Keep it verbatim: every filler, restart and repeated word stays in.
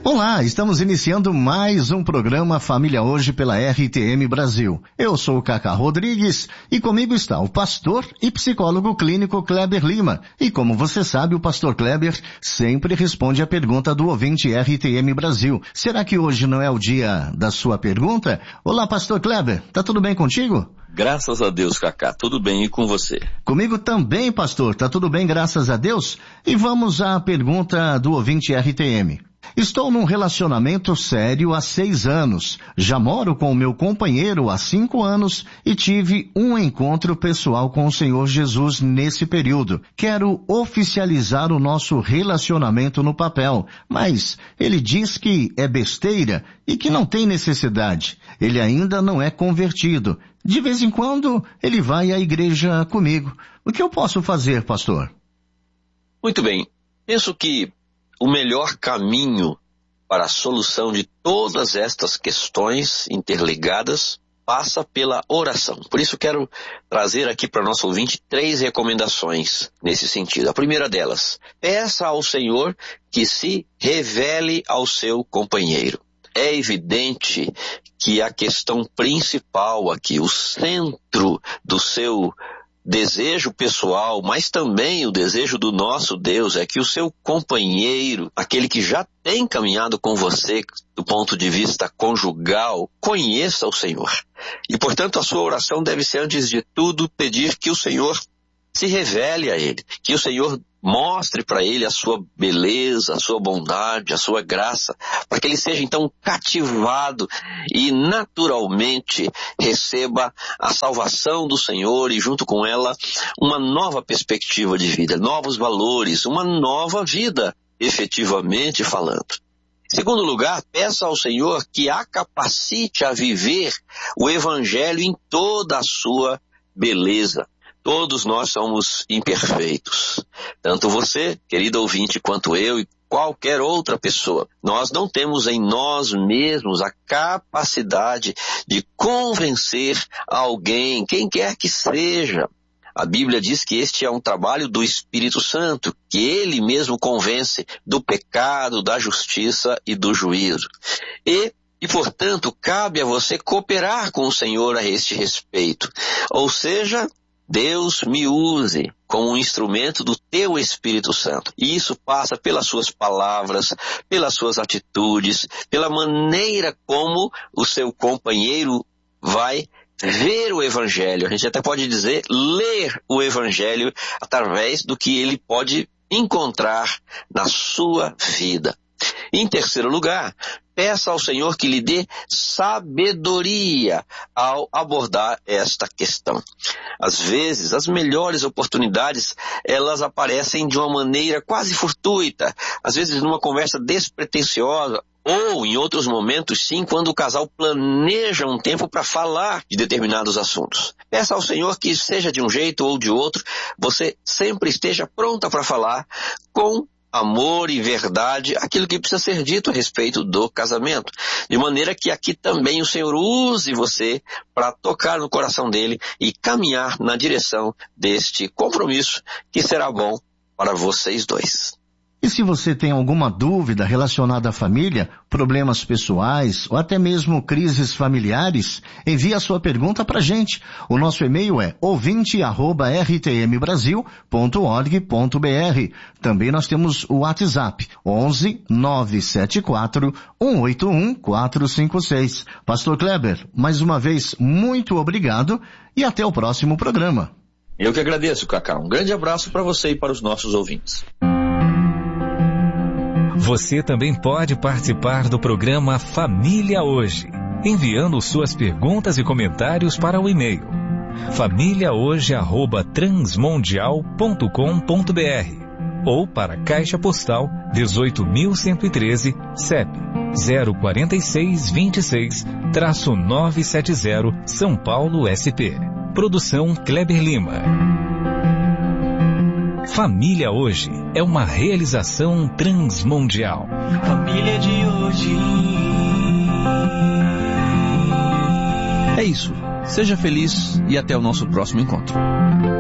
Olá, estamos iniciando mais um programa Família Hoje pela R T M Brasil. Eu sou o Cacá Rodrigues e comigo está o pastor e psicólogo clínico Kleber Lima. E como você sabe, o pastor Kleber sempre responde a pergunta do ouvinte R T M Brasil. Será que hoje não é o dia da sua pergunta? Olá, pastor Kleber, tá tudo bem contigo? Graças a Deus, Cacá, tudo bem, e com você? Comigo também, pastor, tá tudo bem, graças a Deus. E vamos à pergunta do ouvinte R T M. Estou num relacionamento sério há seis anos. Já moro com o meu companheiro há cinco anos e tive um encontro pessoal com o Senhor Jesus nesse período. Quero oficializar o nosso relacionamento no papel, mas ele diz que é besteira e que não tem necessidade. Ele ainda não é convertido. De vez em quando ele vai à igreja comigo. O que eu posso fazer, pastor? Muito bem. Penso que o melhor caminho para a solução de todas estas questões interligadas passa pela oração. Por isso quero trazer aqui para nosso ouvinte três recomendações nesse sentido. A primeira delas, peça ao Senhor que se revele ao seu companheiro. É evidente que a questão principal aqui, o centro do seu desejo pessoal, mas também o desejo do nosso Deus é que o seu companheiro, aquele que já tem caminhado com você do ponto de vista conjugal, conheça o Senhor. E, portanto, a sua oração deve ser, antes de tudo, pedir que o Senhor se revele a ele, que o Senhor mostre para ele a sua beleza, a sua bondade, a sua graça, para que ele seja então cativado e naturalmente receba a salvação do Senhor e junto com ela uma nova perspectiva de vida, novos valores, uma nova vida, efetivamente falando. Em segundo lugar, peça ao Senhor que a capacite a viver o Evangelho em toda a sua beleza. Todos nós somos imperfeitos. Tanto você, querido ouvinte, quanto eu e qualquer outra pessoa. Nós não temos em nós mesmos a capacidade de convencer alguém, quem quer que seja. A Bíblia diz que este é um trabalho do Espírito Santo, que ele mesmo convence do pecado, da justiça e do juízo. E E, portanto, cabe a você cooperar com o Senhor a este respeito. Ou seja, Deus me use como um instrumento do teu Espírito Santo. E isso passa pelas suas palavras, pelas suas atitudes, pela maneira como o seu companheiro vai ver o Evangelho. A gente até pode dizer ler o Evangelho através do que ele pode encontrar na sua vida. Em terceiro lugar, peça ao Senhor que lhe dê sabedoria ao abordar esta questão. Às vezes, as melhores oportunidades, elas aparecem de uma maneira quase fortuita, às vezes numa conversa despretensiosa, ou em outros momentos, sim, quando o casal planeja um tempo para falar de determinados assuntos. Peça ao Senhor que, seja de um jeito ou de outro, você sempre esteja pronta para falar com amor e verdade, aquilo que precisa ser dito a respeito do casamento. De maneira que aqui também o Senhor use você para tocar no coração dele e caminhar na direção deste compromisso que será bom para vocês dois. E se você tem alguma dúvida relacionada à família, problemas pessoais ou até mesmo crises familiares, envie a sua pergunta para a gente. O nosso e-mail é ouvinte arroba r t m brasil ponto org ponto b r. Também nós temos o WhatsApp onze nove sete quatro um oito um quatro cinco seis. Pastor Kleber, mais uma vez, muito obrigado e até o próximo programa. Eu que agradeço, Cacá. Um grande abraço para você e para os nossos ouvintes. Você também pode participar do programa Família Hoje, enviando suas perguntas e comentários para o e-mail família hoje arroba transmundial ponto com ponto b r ou para a Caixa Postal dezoito mil cento e treze, C E P zero quatro seis dois seis, nove sete zero, São Paulo, S P. Produção Kleber Lima. Família Hoje é uma realização transmundial. Família de hoje. É isso. Seja feliz e até o nosso próximo encontro.